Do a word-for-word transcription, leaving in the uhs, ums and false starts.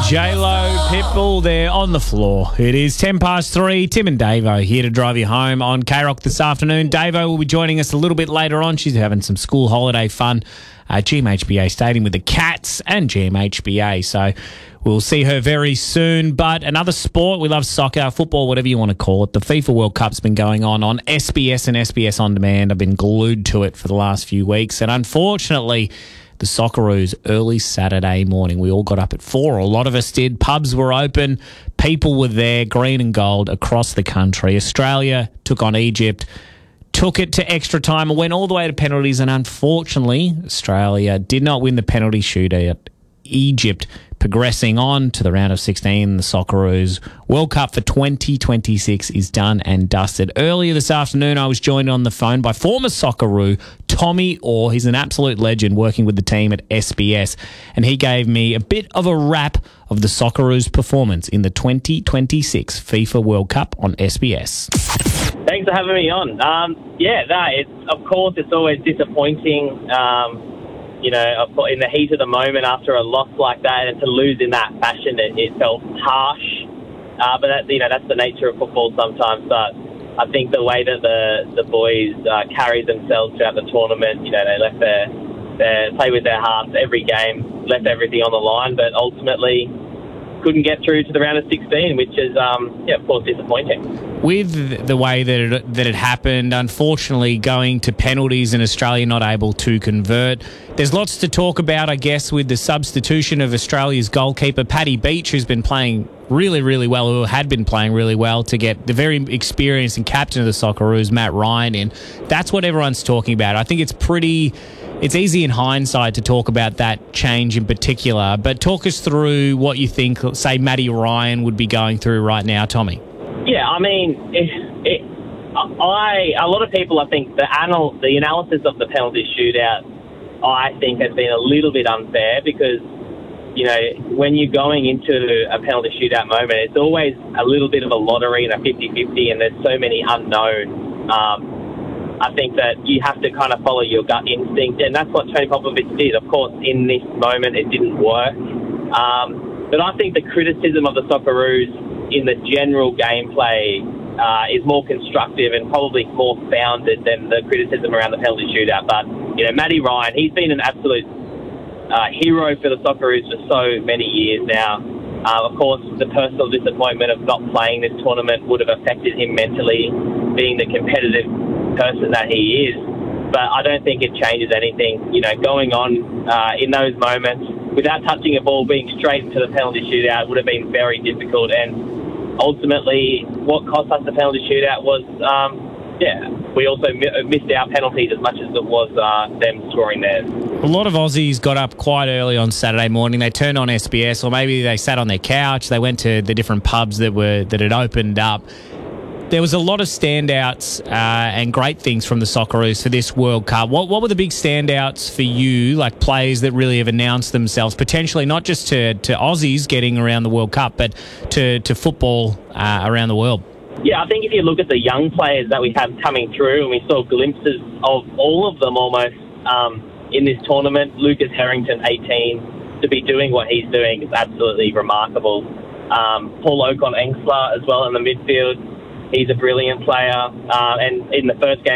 J-Lo, Pitbull, they're on the floor. It is ten past three. Tim and Davo here to drive you home on K-Rock this afternoon. Davo will be joining us a little bit later on. She's having some school holiday fun at G M H B A Stadium with the Cats and G M H B A. So we'll see her very soon. But another sport, we love soccer, football, whatever you want to call it. The FIFA World Cup's been going on on S B S and S B S On Demand. I've been glued to it for the last few weeks. And unfortunately, the Socceroos early Saturday morning. We all got up at four. A lot of us did. Pubs were open. People were there, green and gold, across the country. Australia took on Egypt, took it to extra time and went all the way to penalties. And unfortunately, Australia did not win the penalty shootout. Egypt progressing on to the round of sixteen. The Socceroos World Cup for twenty twenty-six is done and dusted. Earlier this afternoon, I was joined on the phone by former Socceroo Tommy Orr. He's an absolute legend working with the team at S B S, and he gave me a bit of a wrap of the Socceroos' performance in the twenty twenty-six FIFA World Cup on S B S. Thanks for having me on. Um, yeah, no, it's, of course, it's always disappointing. Um, You know, in the heat of the moment after a loss like that, and to lose in that fashion, it, it felt harsh. Uh, but that, you know, that's the nature of football sometimes. But I think the way that the the boys uh, carried themselves throughout the tournament, you know, they left their, their play with their hearts every game, left everything on the line, but ultimately couldn't get through to the round of sixteen, which is, um, yeah, of course, disappointing. With the way that it, that it happened, unfortunately, going to penalties and Australia not able to convert, there's lots to talk about, I guess, with the substitution of Australia's goalkeeper, Paddy Beach, who's been playing really, really well, who had been playing really well, to get the very experienced and captain of the Socceroos, Matt Ryan, in. That's what everyone's talking about. I think it's pretty... It's easy in hindsight to talk about that change in particular, but talk us through what you think, say, Matty Ryan would be going through right now, Tommy. Yeah, I mean, it, it, I a lot of people, I think, the anal, the analysis of the penalty shootout, I think, has been a little bit unfair because, you know, when you're going into a penalty shootout moment, it's always a little bit of a lottery and a fifty-fifty, and there's so many unknowns. Um, I think that you have to kind of follow your gut instinct, and that's what Tony Popovich did. Of course, in this moment, it didn't work. Um, but I think the criticism of the Socceroos in the general gameplay uh, is more constructive and probably more founded than the criticism around the penalty shootout. But, you know, Matty Ryan, he's been an absolute uh, hero for the Socceroos for so many years now. Uh, of course, the personal disappointment of not playing this tournament would have affected him mentally, being the competitive person that he is, but I don't think it changes anything. You know, going on uh, in those moments without touching a ball, being straight into the penalty shootout would have been very difficult, and ultimately what cost us the penalty shootout was um, yeah, we also mi- missed our penalties as much as it was uh, them scoring theirs. A lot of Aussies got up quite early on Saturday morning. They turned on S B S, or maybe they sat on their couch. They went to the different pubs that were that had opened up. There was a lot of standouts uh, and great things from the Socceroos for this World Cup. What what were the big standouts for you, like players that really have announced themselves, potentially not just to, to Aussies getting around the World Cup, but to, to football uh, around the world? Yeah, I think if you look at the young players that we have coming through, and we saw glimpses of all of them almost um, in this tournament, Lucas Harrington, eighteen, to be doing what he's doing is absolutely remarkable. Um, Paul Ocon-Engsler as well in the midfield. He's a brilliant player, uh, and in the first game